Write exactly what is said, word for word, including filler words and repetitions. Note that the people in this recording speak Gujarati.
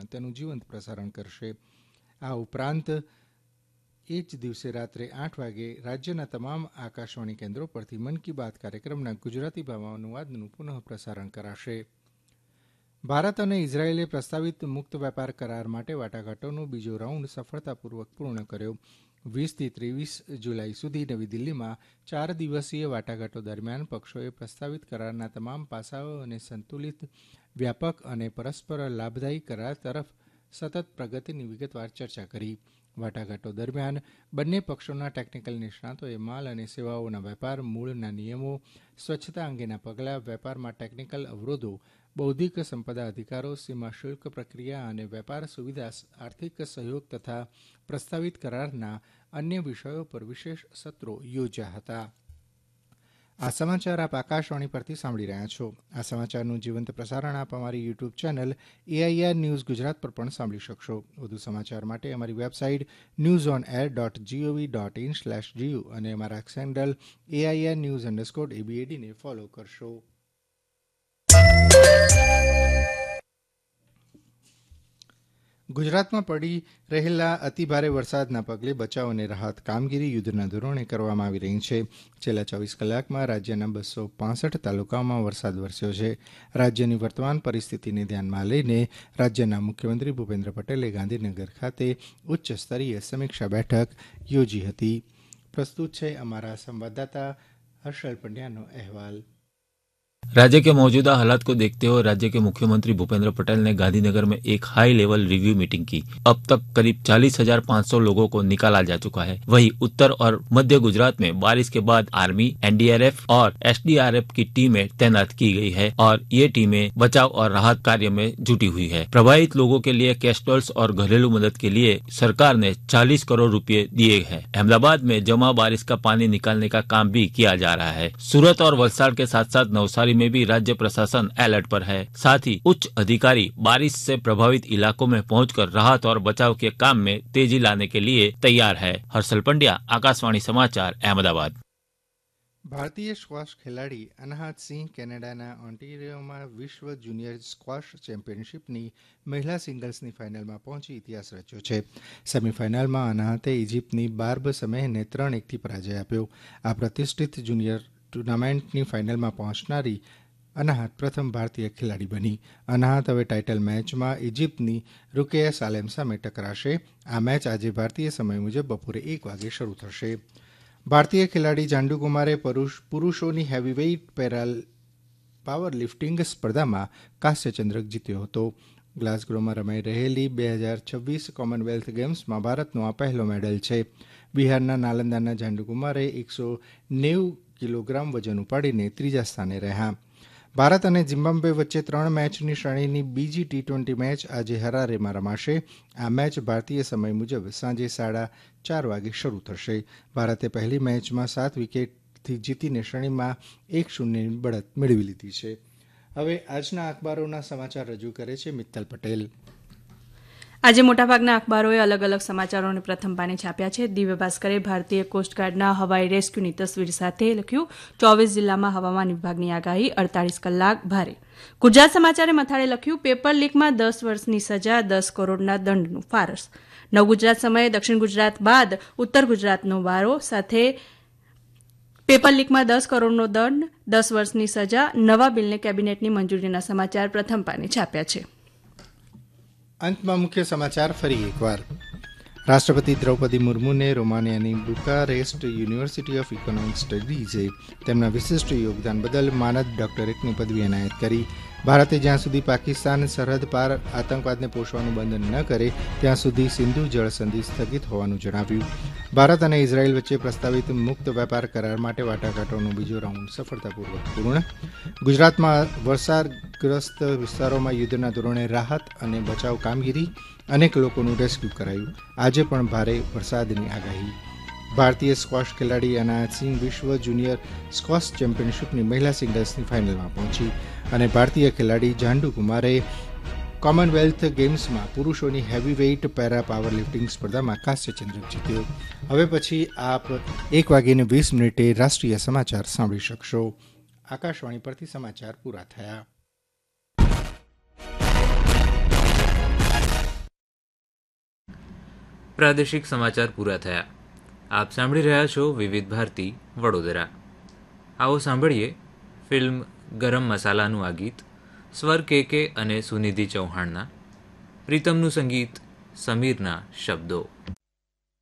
તેનું જીવંત પ્રસારણ કરશે. આ ઉપરાંત એ જ દિવસે રાત્રે આઠ વાગે રાજ્યના તમામ આકાશવાણી કેન્દ્રો પરથી મન કી બાત કાર્યક્રમના ગુજરાતી ભાવાનુવાદનું પુનઃ પ્રસારણ કરાશે. ભારત અને ઇઝરાયેલે પ્રસ્તાવિત મુક્ત વેપાર કરાર માટે વાટાઘાટોનો બીજો રાઉન્ડ સફળતાપૂર્વક પૂર્ણ કર્યો. વીસથી ત્રેવીસ જુલાઈ સુધી નવી દિલ્હીમાં ચાર દિવસીય વાટાઘાટો દરમિયાન પક્ષોએ પ્રસ્તાવિત કરારના તમામ પાસાઓ અને સંતુલિત, વ્યાપક અને પરસ્પર લાભદાયી કરાર તરફ સતત પ્રગતિની વિગતવાર ચર્ચા કરી. વાટાઘાટો દરમિયાન બંને પક્ષોના ટેકનિકલ નિષ્ણાતોએ માલ અને સેવાઓના વેપાર, મૂળના નિયમો, સ્વચ્છતા અંગેના પગલાં, વેપારમાં ટેકનિકલ અવરોધો, બૌદ્ધિક સંપદા અધિકારો, સીમા શુલ્ક પ્રક્રિયા અને વેપાર સુવિધા, આર્થિક સહયોગ તથા પ્રસ્તાવિત કરારના અન્ય વિષયો પર વિશેષ સત્રો યોજ્યા હતા. આ સમાચાર આપ આકાશવાણી પરથી સાંભળી રહ્યા છો. આ સમાચારનું જીવંત પ્રસારણ આપ અમારી YouTube channel AIR news Gujarat પર પણ સાંભળી શકશો. વધુ સમાચાર માટે અમારી website news on air dot GOV dot in slash GU અને અમારા x handle AIR news underscore એબીએડીને follow કરશો. ગુજરાતમાં પડી રહેલા અતિભારે વરસાદના પગલે બચાવ અને રાહત કામગીરી યુદ્ધના ધોરણે કરવામાં આવી રહી છે. છેલ્લા ચોવીસ કલાકમાં રાજ્યના બસો પાસઠ તાલુકાઓમાં વરસાદ વરસ્યો છે. રાજ્યની વર્તમાન પરિસ્થિતિને ધ્યાનમાં લઈને રાજ્યના મુખ્યમંત્રી ભૂપેન્દ્ર પટેલે ગાંધીનગર ખાતે ઉચ્ચ સ્તરીય સમીક્ષા બેઠક યોજી હતી. પ્રસ્તુત છે અમારા સંવાદદાતા હર્ષલ પંડ્યાનો અહેવાલ. राज्य के मौजूदा हालात को देखते हुए राज्य के मुख्यमंत्री भूपेंद्र पटेल ने गांधीनगर में एक हाई लेवल रिव्यू मीटिंग की. अब तक करीब चालीस हजार पाँच सौ लोगों को निकाला जा चुका है. वहीं उत्तर और मध्य गुजरात में बारिश के बाद आर्मी, एनडीआरएफ और एसडीआरएफ की टीमें तैनात की गई है और ये टीमें बचाव और राहत कार्य में जुटी हुई है. प्रभावित लोगों के लिए कैश डॉल्स और घरेलू मदद के लिए सरकार ने चालीस करोड़ रुपए दिए हैं. अहमदाबाद में जमा बारिश का पानी निकालने का काम भी किया जा रहा है. सूरत और वलसाड के साथ साथ नवसारी में भी राज्य प्रशासन अलर्ट पर है. साथ ही उच्च अधिकारी बारिश से प्रभावित इलाकों में पहुंचकर राहत और बचाव के काम में तेजी लाने के लिए तैयार है. हर्षल पंड्या, आकाशवाणी समाचार, अहमदाबाद. ભારતીય સ્ક્વોશ ખેલાડી અનાહત સિંહ કેનેડાના ઓન્ટેરિયોમાં વિશ્વ જુનિયર સ્ક્વોશ ચેમ્પિયનશિપની મહિલા સિંગલ્સની ફાઇનલમાં પહોંચી ઇતિહાસ રચ્યો છે. સેમીફાઇનલમાં અનાહતે ઇજિપ્તની બાર્બ સમેહને ત્રણ એકથી પરાજય આપ્યો. આ પ્રતિષ્ઠિત જુનિયર ટુર્નામેન્ટની ફાઇનલમાં પહોંચનારી અનાહત પ્રથમ ભારતીય ખેલાડી બની. અનાહત હવે ટાઇટલ મેચમાં ઇજિપ્તની રૂકેયા સાલેમ સામે ટકરાશે. આ મેચ આજે ભારતીય સમય મુજબ બપોરે એક વાગે શરૂ થશે. ભારતીય ખેલાડી જાંડુકુમારે પુરુષોની હેવીવેઇટ પેરા પાવર લિફ્ટિંગ સ્પર્ધામાં કાંસ્ય ચંદ્રક જીત્યો હતો. ગ્લાસગોમાં રમાઈ રહેલી બે હજાર છવ્વીસ કોમનવેલ્થ ગેમ્સમાં ભારતનો આ પહેલો મેડલ છે. બિહારના નાલંદાના જાંડુકુમારે એકસો નેવું કિલોગ્રામ વજન ઉપાડીને ત્રીજા સ્થાને રહ્યા. ભારત અને ઝિમ્બાબ્વે વચ્ચે ત્રણ મેચની શ્રેણીની બીજી ટી ટ્વેન્ટી મેચ આજે હરારેમાં રમાશે. આ મેચ ભારતીય સમય મુજબ સાંજે સાડા ચાર વાગે શરૂ થશે. ભારતે પહેલી મેચમાં સાત વિકેટથી જીતીને શ્રેણીમાં એક શૂન્યની બઢત મેળવી લીધી છે. હવે આજના અખબારોના સમાચાર રજૂ કરે છે મિત્તલ પટેલ. આજે મોટાભાગના અખબારોએ અલગ અલગ સમાચારોને પ્રથમ પાને છાપ્યા છે. દિવ્ય ભાસ્કરે ભારતીય કોસ્ટગાર્ડના હવાઈ રેસ્ક્યુની તસવીર સાથે લખ્યું, ચોવીસ જિલ્લામાં હવામાન વિભાગની આગાહી, અડતાલીસ કલાક ભારે. ગુજરાત સમાચારે મથાળે લખ્યું, પેપર લીકમાં દસ વર્ષની સજા, દસ કરોડના દંડનું ફારસ. નવ ગુજરાત સમયે દક્ષિણ ગુજરાત બાદ ઉત્તર ગુજરાતનો વારો, સાથે પેપર લીકમાં દસ કરોડનો દંડ, દસ વર્ષની સજા, નવા બિલને કેબિનેટની મંજૂરીના સમાચાર પ્રથમ પાને છાપ્યા છે. અંતમાં મુખ્ય સમાચાર ફરી એકવાર. રાષ્ટ્રપતિ Draupadi મુર્મુને રોમાનિયાની Bucharest university of economic સ્ટડીઝે તેમના વિશિષ્ટ યોગદાન બદલ માનદ ડોક્ટરેટની પદવી એનાયત કરી. ભારતે જ્યાં સુધી પાકિસ્તાન સરહદ પાર આતંકવાદને પોષવાનું બંધ ન કરે ત્યાં સુધી સિંધુ જળ સંધિ સ્થગિત હોવાનું જણાવ્યું. ભારત અને ઇઝરાયેલ વચ્ચે પ્રસ્તાવિત મુક્ત વેપાર કરાર માટે વાટાઘાટોનો બીજો રાઉન્ડ સફળતાપૂર્વક પૂર્ણ. ગુજરાતમાં વરસાદગ્રસ્ત વિસ્તારોમાં યુદ્ધના ધોરણે રાહત અને બચાવ કામગીરી, અનેક લોકોનું રેસ્ક્યુ કરાયું. આજે પણ ભારે વરસાદની આગાહી. ભારતીય સ્ક્વોશ ખેલાડી અનાહત સિંહ વિશ્વ જુનિયર સ્ક્વોશ ચેમ્પિયનશિપની મહિલા સિંગલ્સની ફાઇનલમાં પહોંચી. અને ભારતીય ખેલાડી જાંડુકુમારે કોમનવેલ્થ ગેમ્સમાં પુરુષોની હેવીવેઇટ પેરા પાવર લિફ્ટિંગ સ્પર્ધામાં કાંસ્ય ચંદ્રક જીત્યો. હવે પછી આપ એક વાગીને વીસ મિનિટે રાષ્ટ્રીય સમાચાર સાંભળી શકશો. આકાશવાણી પરથી સમાચાર પૂરા થયા. પ્રાદેશિક સમાચાર પૂરા થયા. આપ સાંભળી રહ્યા છો વિવિધ ભારતી વડોદરા. આવો સાંભળીએ ફિલ્મ ગરમ મસાલાનું આ ગીત સ્વર કે કે અને સુનિધિ ચૌહાણના, પ્રીતમનું સંગીત, સમીરના શબ્દો.